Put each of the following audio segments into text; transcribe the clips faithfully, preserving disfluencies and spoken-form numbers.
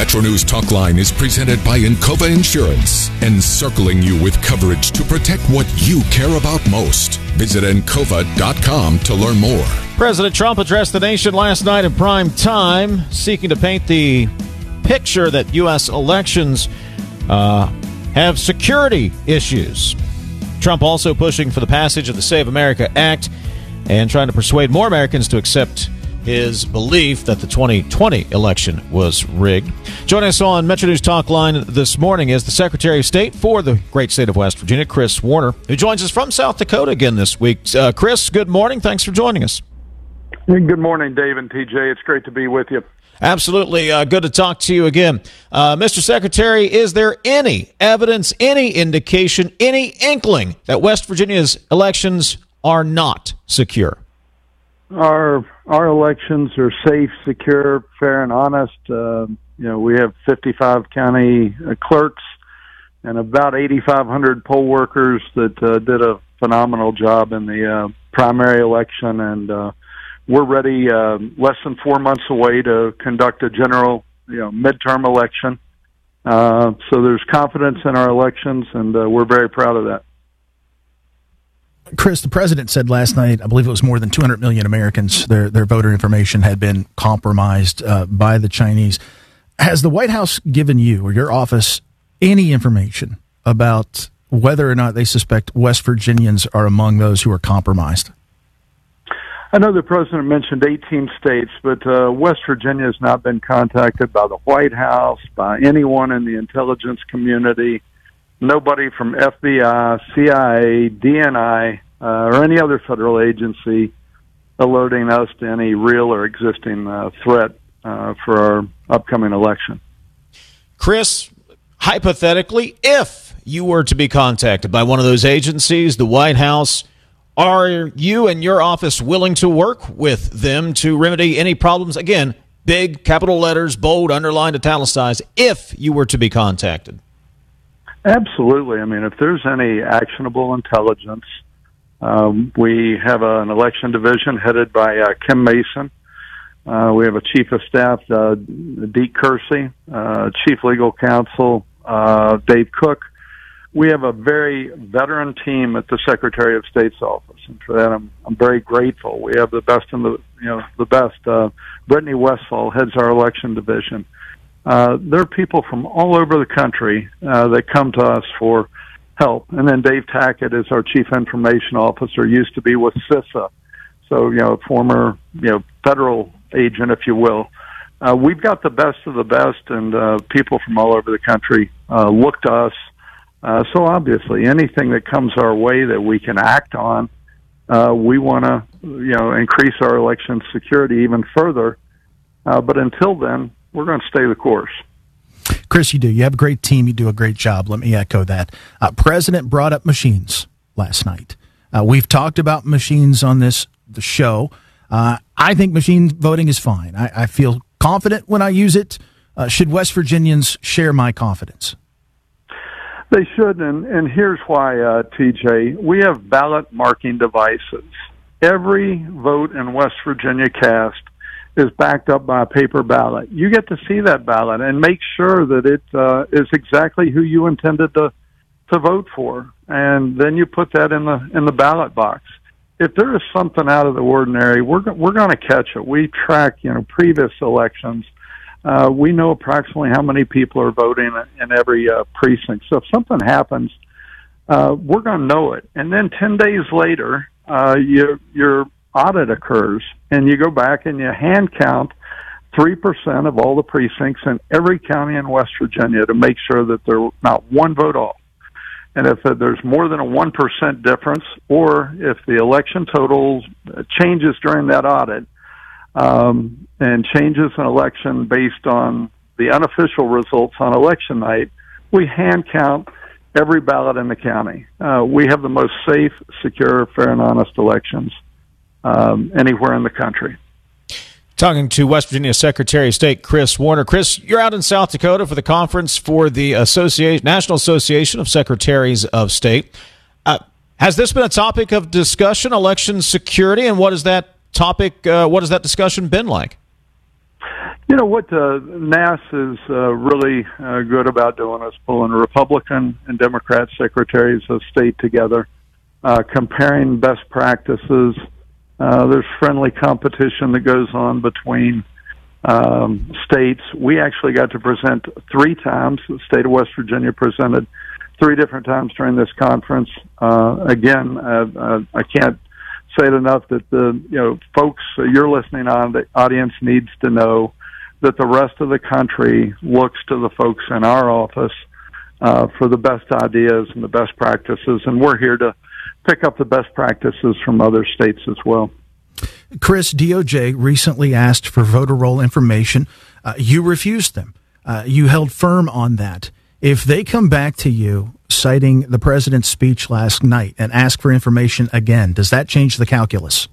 Metro News Talk Line is presented by Encova Insurance, encircling you with coverage to protect what you care about most. Visit encova dot com to learn more. President Trump addressed the nation last night in prime time, seeking to paint the picture that U S elections uh, have security issues. Trump also pushing for the passage of the Save America Act and trying to persuade more Americans to accept his belief that the twenty twenty election was rigged. Joining us on Metro News Talk Line this morning is the Secretary of State for the great state of West Virginia, Chris Warner, who joins us from South Dakota again this week. Uh, Chris, good morning. Thanks for joining us. Good morning, Dave and T J. It's great to be with you. Absolutely. Uh, good to talk to you again. Uh, Mister Secretary, is there any evidence, any indication, any inkling that West Virginia's elections are not secure? Our our elections are safe, secure, fair, and honest. Uh, you know, we have fifty-five county uh, clerks and about eighty-five hundred poll workers that uh, did a phenomenal job in the uh, primary election, and uh, we're ready uh, less than four months away to conduct a general, you know, midterm election. Uh, so there's confidence in our elections, and uh, we're very proud of that. Chris, the president said last night, I believe it was more than two hundred million Americans, their their voter information had been compromised uh, by the Chinese. Has the White House given you or your office any information about whether or not they suspect West Virginians are among those who are compromised? I know the president mentioned eighteen states, but uh, West Virginia has not been contacted by the White House, by anyone in the intelligence community. Nobody from F B I, C I A, D N I, uh, or any other federal agency alerting us to any real or existing uh, threat uh, for our upcoming election. Chris, hypothetically, if you were to be contacted by one of those agencies, the White House, are you and your office willing to work with them to remedy any problems? Again, big capital letters, bold, underlined, italicized, if you were to be contacted. Absolutely. I mean, if there's any actionable intelligence, um, we have a, an election division headed by uh, Kim Mason. Uh, we have a chief of staff, uh, Deke Kersey, uh, chief legal counsel, uh, Dave Cook. We have a very veteran team at the Secretary of State's office, and for that, I'm I'm very grateful. We have the best in the you know the best. Uh, Brittany Westfall heads our election division. Uh, there are people from all over the country uh, that come to us for help. And then Dave Tackett is our chief information officer, used to be with CISA. So, you know, a former, you know, federal agent, if you will. Uh, we've got the best of the best, and uh, people from all over the country uh, look to us. Uh, so obviously, anything that comes our way that we can act on, uh, we want to, you know, increase our election security even further. Uh, but until then, we're going to stay the course. Chris, you do. You have a great team. You do a great job. Let me echo that. Uh, President brought up machines last night. Uh, we've talked about machines on this the show. Uh, I think machine voting is fine. I, I feel confident when I use it. Uh, should West Virginians share my confidence? They should, and, and here's why, uh, T J. We have ballot marking devices. Every vote in West Virginia cast is backed up by a paper ballot. You get to see that ballot and make sure that it uh, is exactly who you intended to to vote for, and then you put that in the in the ballot box. If there is something out of the ordinary, we're we're going to catch it. We track, you know, previous elections. Uh, we know approximately how many people are voting in every uh, precinct. So if something happens, uh, we're going to know it. And then ten days later, uh, you, your audit occurs, and you go back and you hand count three percent of all the precincts in every county in West Virginia to make sure that there's not one vote off. And if there's more than a one percent difference, or if the election total changes during that audit, um, and changes an election based on the unofficial results on election night, we hand count every ballot in the county. Uh, we have the most safe, secure, fair, and honest elections um, anywhere in the country. Talking to West Virginia Secretary of State Chris Warner. Chris, you're out in South Dakota for the conference for the Association, National Association of Secretaries of State. Uh, has this been a topic of discussion, election security, and what is that topic? Uh, what has that discussion been like? You know, what uh, N A S is uh, really uh, good about doing is pulling Republican and Democrat secretaries of state together, uh, comparing best practices. Uh, there's friendly competition that goes on between um, states. We actually got to present three times. The state of West Virginia presented three different times during this conference. Uh, again, uh, uh, I can't say it enough that the you know folks uh, you're listening on, the audience needs to know that the rest of the country looks to the folks in our office uh, for the best ideas and the best practices, and we're here to pick up the best practices from other states as well. Chris, D O J recently asked for voter roll information. Uh, you refused them. Uh, you held firm on that. If they come back to you citing the president's speech last night and ask for information again, does that change the calculus?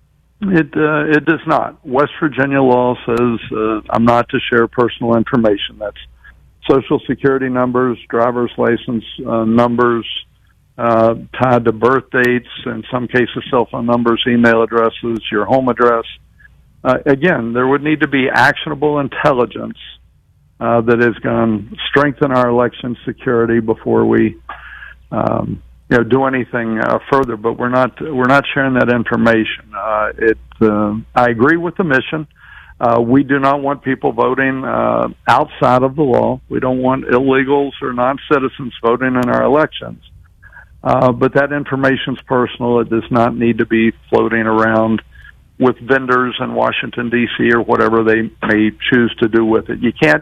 It uh, it does not. West Virginia law says uh, I'm not to share personal information. That's Social Security numbers, driver's license uh, numbers, uh, tied to birth dates, in some cases cell phone numbers, email addresses, your home address. Uh, again, there would need to be actionable intelligence uh, that is going to strengthen our election security before we um, you know, do anything uh, further. But we're not we're not sharing that information. Uh, it uh, I agree with the mission. Uh, we do not want people voting uh, outside of the law. We don't want illegals or non-citizens voting in our elections. Uh, but that information's personal. It does not need to be floating around with vendors in Washington, D C or whatever they may choose to do with it. You can't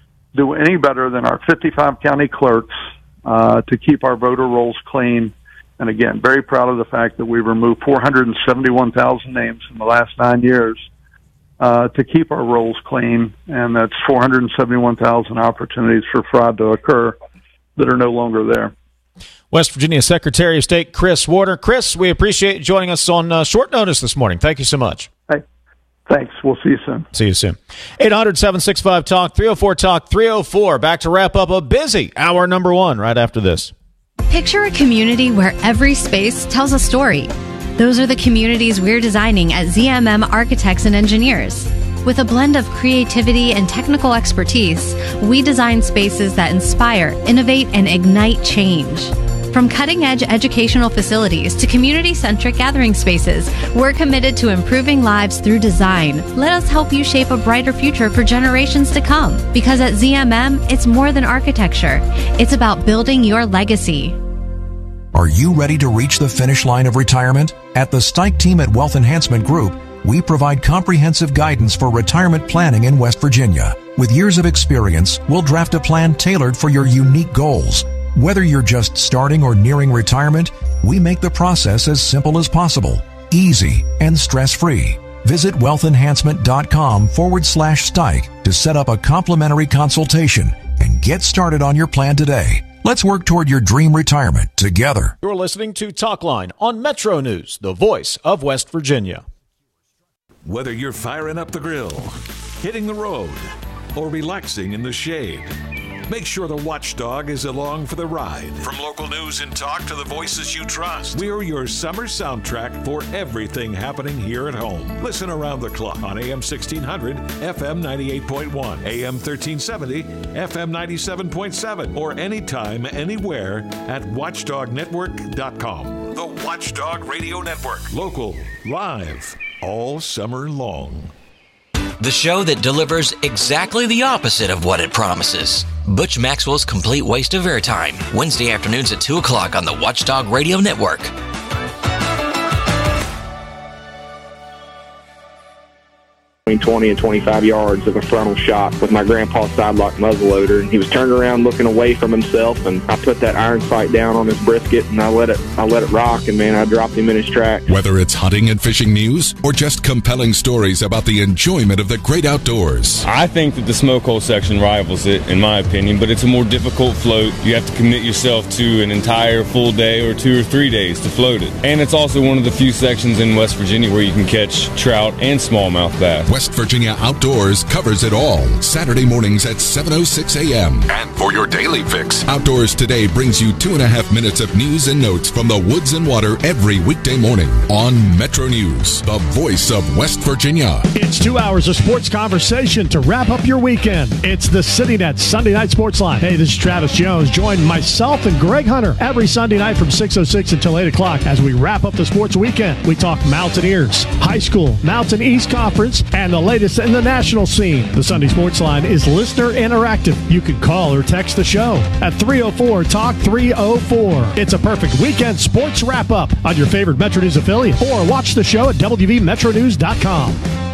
do any better than our fifty-five county clerks uh, to keep our voter rolls clean. And again, very proud of the fact that we removed four hundred seventy-one thousand names in the last nine years uh, to keep our rolls clean. And that's four hundred seventy-one thousand opportunities for fraud to occur that are no longer there. West Virginia Secretary of State Chris Warner. Chris, we appreciate you joining us on uh, short notice this morning. Thank you so much. Hey, thanks. We'll see you soon. See you soon. eight hundred, seven six five, talk, three oh four, talk, three oh four. Back to wrap up a busy hour number one right after this. Picture a community where every space tells a story. Those are the communities we're designing at Z M M Architects and Engineers. With a blend of creativity and technical expertise, we design spaces that inspire, innovate, and ignite change. From cutting-edge educational facilities to community-centric gathering spaces, we're committed to improving lives through design. Let us help you shape a brighter future for generations to come. Because at Z M M, it's more than architecture. It's about building your legacy. Are you ready to reach the finish line of retirement? At the Stike team at Wealth Enhancement Group, we provide comprehensive guidance for retirement planning in West Virginia. With years of experience, we'll draft a plan tailored for your unique goals. Whether you're just starting or nearing retirement, we make the process as simple as possible, easy, and stress-free. Visit wealthenhancement.com forward slash Stike to set up a complimentary consultation and get started on your plan today. Let's work toward your dream retirement together. You're listening to Talkline on Metro News, the voice of West Virginia. Whether you're firing up the grill, hitting the road, or relaxing in the shade, make sure the Watchdog is along for the ride. From local news and talk to the voices you trust, we're your summer soundtrack for everything happening here at home. Listen around the clock on A M sixteen hundred, F M ninety-eight point one, A M thirteen seventy, F M ninety-seven point seven, or anytime, anywhere at watchdog network dot com. The Watchdog Radio Network. Local, live, all summer long. The show that delivers exactly the opposite of what it promises. Butch Maxwell's Complete Waste of Airtime, Wednesday afternoons at two o'clock on the Watchdog Radio Network. twenty and twenty-five yards of a frontal shot with my grandpa's sidelock muzzleloader, and he was turned around looking away from himself, and I put that iron sight down on his brisket and I let it I let it rock, and man, I dropped him in his tracks. Whether it's hunting and fishing news or just compelling stories about the enjoyment of the great outdoors, I think that the smoke hole section rivals it, in my opinion, but it's a more difficult float. You have to commit yourself to an entire full day or two or three days to float it. And it's also one of the few sections in West Virginia where you can catch trout and smallmouth bass. West Virginia Outdoors covers it all. Saturday mornings at seven oh six a.m. And for your daily fix, Outdoors Today brings you two and a half minutes of news and notes from the woods and water every weekday morning on Metro News, the voice of West Virginia. It's two hours of sports conversation to wrap up your weekend. It's the CityNet Sunday Night Sports Line. Hey, this is Travis Jones. Join myself and Greg Hunter every Sunday night from six oh six until eight o'clock as we wrap up the sports weekend. We talk Mountaineers, high school, Mountain East Conference, and the latest in the national scene. The Sunday Sports Line is listener interactive. You can call or text the show at three oh four talk three oh four. It's a perfect weekend sports wrap-up on your favorite Metro News affiliate, or watch the show at W V Metro News dot com.